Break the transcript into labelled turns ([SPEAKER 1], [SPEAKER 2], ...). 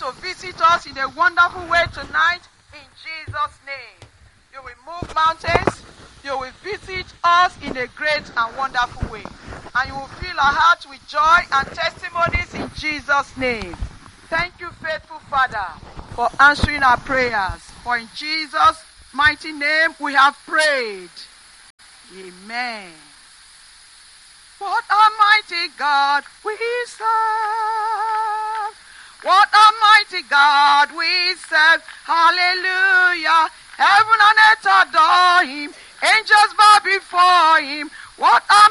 [SPEAKER 1] to visit us in a wonderful way tonight in Jesus' name. You will move mountains. You will visit us in a great and wonderful way. And you will fill our hearts with joy and testimonies in Jesus' name. Thank you, faithful Father, for answering our prayers. For in Jesus' mighty name we have prayed. Amen. What a mighty God we serve. What a mighty God we serve. Hallelujah. Heaven and earth adore him. Angels bow before him. What a